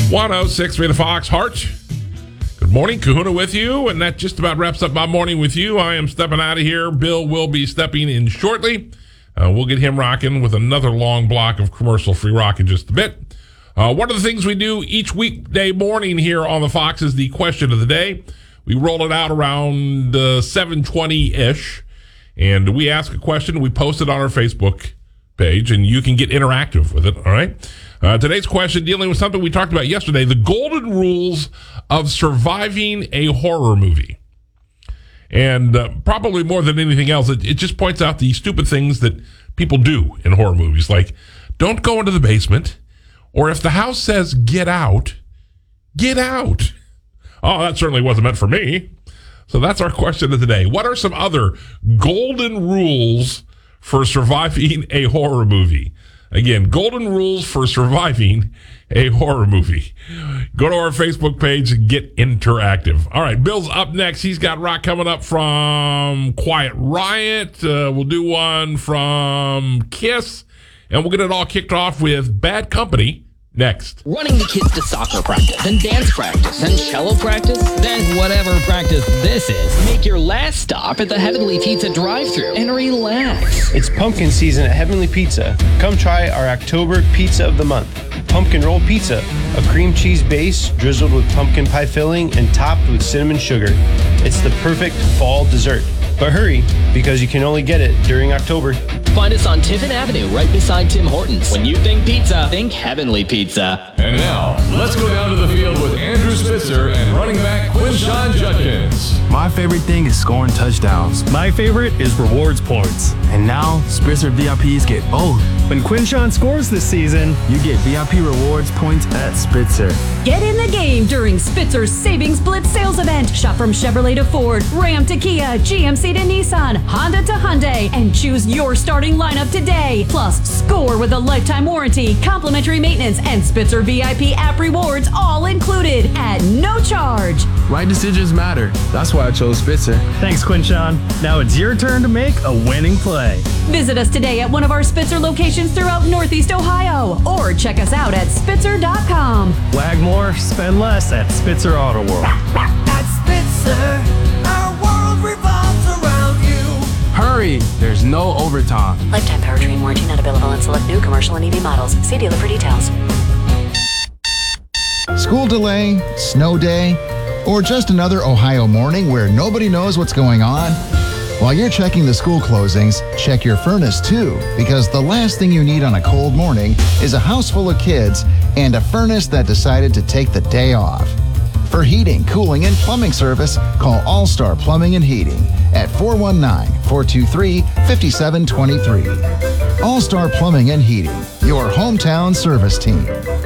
106.3 The Fox Heart. Good morning, Kahuna with you, and that just about wraps up my morning with you. I am stepping out of here. Bill will be stepping in shortly. We'll get him rocking with another long block of commercial-free rock in just a bit. One of the things we do each weekday morning here on the Fox is the question of the day. We roll it out around 7:20-ish, and we ask a question. We post it on our Facebook page, and you can get interactive with it, all right? Today's question dealing with something we talked about yesterday, the golden rules of surviving a horror movie. And probably more than anything else, it just points out the stupid things that people do in horror movies, like don't go into the basement, or if the house says get out, get out. Oh, that certainly wasn't meant for me. So that's our question of the day. What are some other golden rules for surviving a horror movie? Again, golden rules for surviving a horror movie. Go to our Facebook page and get interactive. All right, Bill's up next. He's got rock coming up from Quiet Riot. We'll do one from Kiss. And we'll get it all kicked off with Bad Company next. Running the kids to soccer practice, and dance practice, and cello practice, then whatever practice this is. Make your last stop at the Heavenly Pizza drive-thru and relax. It's pumpkin season at Heavenly Pizza. Come try our October Pizza of the Month. Pumpkin Roll Pizza, a cream cheese base drizzled with pumpkin pie filling and topped with cinnamon sugar. It's the perfect fall dessert. But hurry, because you can only get it during October. Find us on Tiffin Avenue, right beside Tim Hortons. When you think pizza, think Heavenly Pizza. And now, let's go down to the field with Andrew Spitzer and running back Quinshon Judkins. My favorite thing is scoring touchdowns. My favorite is rewards points. And now, Spitzer VIPs get both. When Quinshon scores this season, you get VIP rewards points at Spitzer. Get in the game during Spitzer's Savings Blitz sales event. Shop from Chevrolet to Ford, Ram to Kia, GMC to Nissan, Honda to Hyundai, and choose your starting lineup today. Plus, score with a lifetime warranty, complimentary maintenance, and Spitzer VIP app rewards all included at no charge. Right decisions matter. That's why I chose Spitzer. Thanks, Quinshon. Now it's your turn to make a winning play. Visit us today at one of our Spitzer locations throughout Northeast Ohio, or check us out at Spitzer.com. Wag more, spend less at Spitzer Auto World. At Spitzer, our world revolves around you. Hurry, there's no overtime. Lifetime powertrain warranty not available on select new commercial and EV models. See dealer for details. School delay, snow day, or just another Ohio morning where nobody knows what's going on? While you're checking the school closings, check your furnace too, because the last thing you need on a cold morning is a house full of kids and a furnace that decided to take the day off. For heating, cooling, and plumbing service, call All-Star Plumbing and Heating at 419-423-5723. All-Star Plumbing and Heating, your hometown service team.